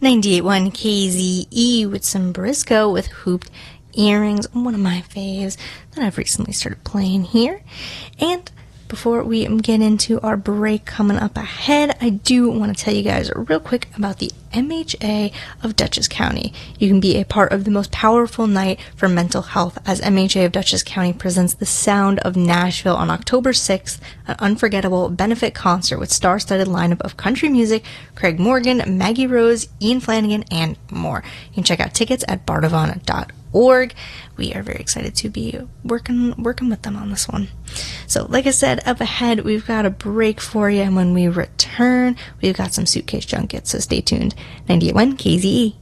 98.1 KZE with some Briscoe with Hooped Earrings, one of my faves that I've recently started playing here. And before we get into our break coming up ahead, I do want to tell you guys real quick about the MHA of Dutchess County. You can be a part of the most powerful night for mental health as MHA of Dutchess County presents The Sound of Nashville on October 6th, an unforgettable benefit concert with star-studded lineup of country music, Craig Morgan, Maggie Rose, Ian Flanagan, and more. You can check out tickets at bardavon.org. We are very excited to be working with them on this one. So, like I said, up ahead, we've got a break for you, and when we return, we've got some Suitcase Junkets, so stay tuned. 98.1 KZE.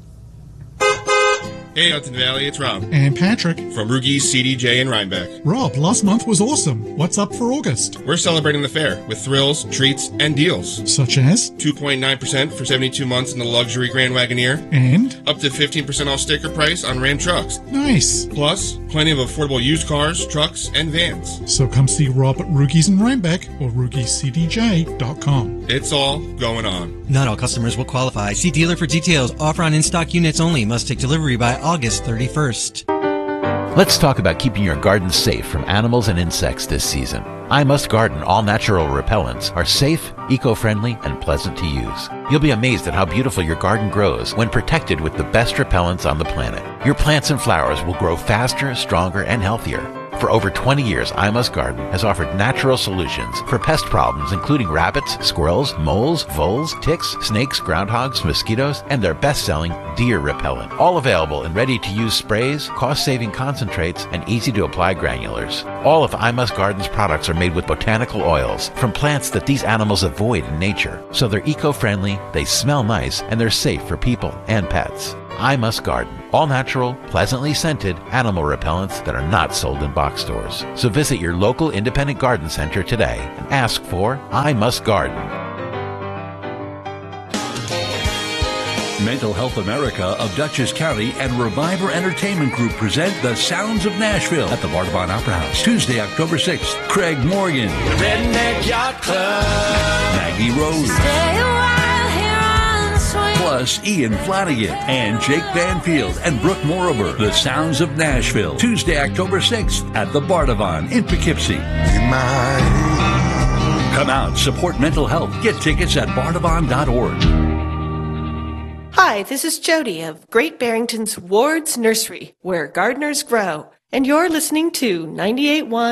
Hey, Hudson Valley, it's Rob. And Patrick. From Rugies, CDJ, and Rhinebeck. Rob, last month was awesome. What's up for August? We're celebrating the fair with thrills, treats, and deals. Such as? 2.9% for 72 months in the luxury Grand Wagoneer. And? Up to 15% off sticker price on Ram trucks. Nice. Plus, plenty of affordable used cars, trucks, and vans. So come see Rob at Rugies in Rhinebeck or RugiesCDJ.com. It's all going on. Not all customers will qualify. See dealer for details. Offer on in-stock units only. Must take delivery by August 31st. Let's talk about keeping your garden safe from animals and insects this season. I Must Garden all-natural repellents are safe, eco-friendly, and pleasant to use. You'll be amazed at how beautiful your garden grows when protected with the best repellents on the planet. Your plants and flowers will grow faster, stronger, and healthier. For over 20 years, I Must Garden has offered natural solutions for pest problems including rabbits, squirrels, moles, voles, ticks, snakes, groundhogs, mosquitoes, and their best-selling deer repellent. All available in ready-to-use sprays, cost-saving concentrates, and easy-to-apply granulars. All of I Must Garden's products are made with botanical oils from plants that these animals avoid in nature. So they're eco-friendly, they smell nice, and they're safe for people and pets. I Must Garden. All natural, pleasantly scented animal repellents that are not sold in box stores. So visit your local independent garden center today and ask for I Must Garden. Mental Health America of Dutchess County and Reviver Entertainment Group present The Sounds of Nashville at the Bardavon Opera House. Tuesday, October 6th. Craig Morgan. Redneck Yacht Club. Maggie Rose. Stay a while here on the swing. Plus Ian Flanagan and Jake Banfield and Brooke Morover. The Sounds of Nashville. Tuesday, October 6th at the Bardavon in Poughkeepsie. Come out, support mental health. Get tickets at bardavon.org. Hi, this is Jody of Great Barrington's Ward's Nursery, where gardeners grow, and you're listening to 98.1